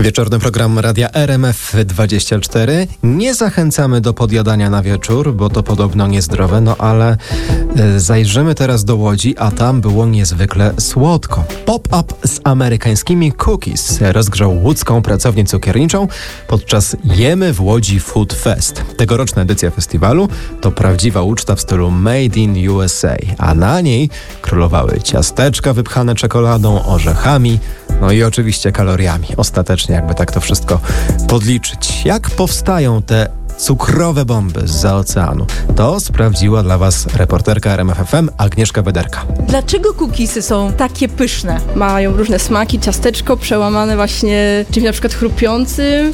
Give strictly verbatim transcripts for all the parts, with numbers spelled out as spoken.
Wieczorny program Radia R M F dwadzieścia cztery. Nie zachęcamy do podjadania na wieczór, bo to podobno niezdrowe, no ale y, zajrzymy teraz do Łodzi, a tam było niezwykle słodko. Pop-up z amerykańskimi cookies rozgrzał łódzką pracownię cukierniczą podczas Jemy w Łodzi Food Fest. Tegoroczna edycja festiwalu to prawdziwa uczta w stylu Made in U S A, a na niej królowały ciasteczka wypchane czekoladą, orzechami, no i oczywiście kaloriami. Ostatecznie jakby tak to wszystko podliczyć. Jak powstają te cukrowe bomby zza oceanu? To sprawdziła dla Was reporterka R M F F M Agnieszka Wederka. Dlaczego cookiesy są takie pyszne? Mają różne smaki, ciasteczko przełamane właśnie czymś na przykład chrupiącym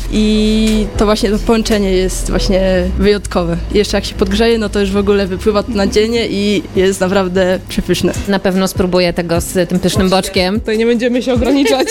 i to właśnie to połączenie jest właśnie wyjątkowe. I jeszcze jak się podgrzeje, no to już w ogóle wypływa to nadzienie i jest naprawdę przepyszne. Na pewno spróbuję tego z tym pysznym boczkiem. To nie będziemy się ograniczać.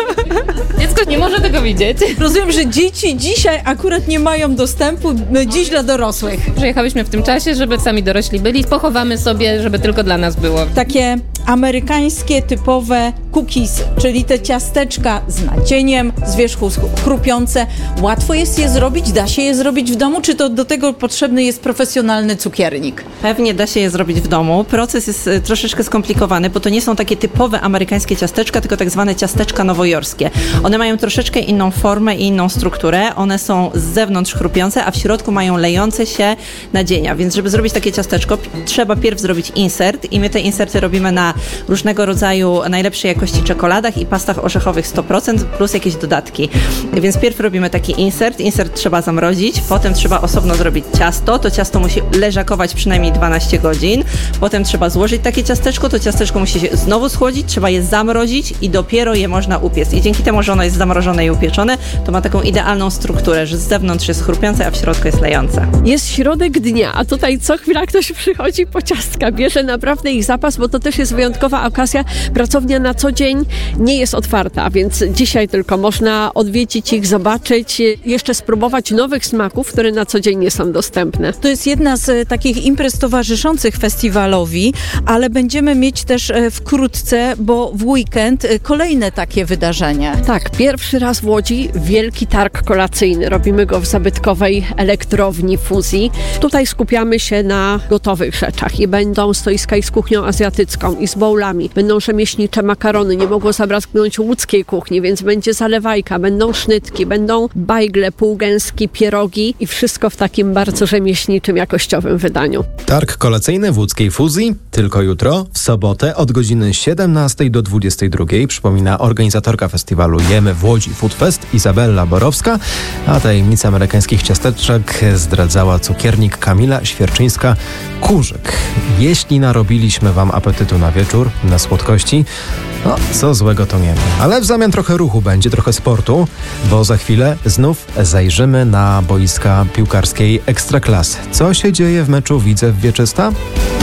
Dziecko nie może tego widzieć. Rozumiem, że dzieci dzisiaj akurat nie mają dostępu, dziś dla dorosłych. Przyjechałyśmy w tym czasie, żeby sami dorośli byli. Pochowamy sobie, żeby tylko dla nas było. Takie amerykańskie, typowe cookies, czyli te ciasteczka z nadzieniem, z wierzchu chrupiące. Łatwo jest je zrobić? Da się je zrobić w domu? Czy to do tego potrzebny jest profesjonalny cukiernik? Pewnie da się je zrobić w domu. Proces jest troszeczkę skomplikowany, bo to nie są takie typowe amerykańskie ciasteczka, tylko tak zwane ciasteczka nowojorskie. One mają troszeczkę inną formę i inną strukturę. One są z zewnątrz chrupiące, a w środku mają lejące się nadzienia. Więc żeby zrobić takie ciasteczko, trzeba pierw zrobić insert i my te inserty robimy na różnego rodzaju najlepszej jakości czekoladach i pastach orzechowych sto procent plus jakieś dodatki. Więc pierw robimy taki insert. Insert trzeba zamrozić, potem trzeba osobno zrobić ciasto. To ciasto musi leżakować przynajmniej dwanaście godzin. Potem trzeba złożyć takie ciasteczko. To ciasteczko musi się znowu schłodzić, trzeba je zamrozić i dopiero je można upiec. I dzięki temu, że ono jest zamrożone i upieczone, to ma taką idealną strukturę, że z zewnątrz jest chrupiące, a w środku jest lejące. Jest środek dnia, a tutaj co chwila ktoś przychodzi po ciastka, bierze naprawdę ich zapas, bo to też jest wyjątkowa okazja. Pracownia na co dzień nie jest otwarta, więc dzisiaj tylko można odwiedzić ich, zobaczyć, jeszcze spróbować nowych smaków, które na co dzień nie są dostępne. To jest jedna z takich imprez towarzyszących festiwalowi, ale będziemy mieć też wkrótce, bo w weekend kolejne takie wydarzenie. Tak, pierwszy raz w Łodzi wielki targ kolacyjny. Robimy go w zabytkowej elektrowni fuzji. Tutaj skupiamy się na gotowych rzeczach i będą stoiska i z kuchnią azjatycką i z bowlami. Będą rzemieślnicze makarony, nie mogło zabraknąć łódzkiej kuchni, więc będzie zalewajka, będą sznytki, będą bajgle, półgęski, pierogi i wszystko w takim bardzo rzemieślniczym, jakościowym wydaniu. Targ kolacyjny w łódzkiej fuzji tylko jutro, w sobotę od godziny siedemnastej do dwudziestej drugiej. Przypomina organizatorka festiwalu Jemy w Łodzi Food Fest Izabela Borowska, a tajemnicę amerykańskich ciasteczek zdradzała cukiernik Kamila Świerczyńska-Kurzyk. Jeśli narobiliśmy Wam apetytu na wieczór, na słodkości, no co złego to nie ma. Ale w zamian trochę ruchu będzie, trochę sportu, bo za chwilę znów zajrzymy na boiska piłkarskiej Ekstraklasy. Co się dzieje w meczu Widzew Wieczysta?